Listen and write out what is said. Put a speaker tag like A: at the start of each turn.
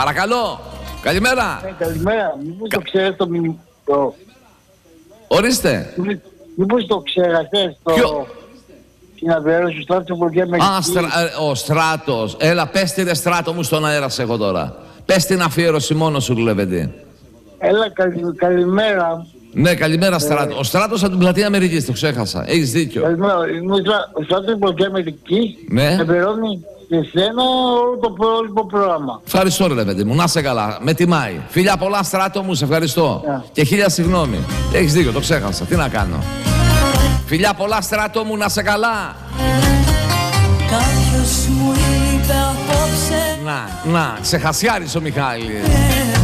A: Παρακαλώ. Καλημέρα.
B: Καλημέρα. Μήπως το ξέρεις το...
A: Ορίστε.
B: Μήπως το ξέρατε την αφιέρωση του Στράτου Βουργέ με...
A: Ο Στράτος. Έλα, πες τη ρε Στράτο μου στον αέρα σε έχω τώρα. Πες την αφιέρωση μόνο σου, Λεβέντη.
B: Έλα, καλημέρα.
A: Ναι, καλημέρα Στράτο. Ο Στράτος από την πλατεία Αμερικής, το ξέχασα. Έχεις δίκιο.
B: Καλημέρα. Ο Στράτος Βουργέ Αμερικής αφιερώνει σε σένα όλο το υπόλοιπο πρόγραμμα.
A: Ευχαριστώ ρε παιδί μου, να είσαι καλά. Με τιμάει. Φιλιά πολλά Στράτο μου, σε ευχαριστώ. Και 1000 συγγνώμη. Έχεις δίκιο, το ξέχασα. Τι να κάνω. Φιλιά πολλά Στράτο μου, να είσαι καλά.
C: Κάποιος μου είπε απόψε.
A: Να, ξεχασιάρης ο Μιχάλης.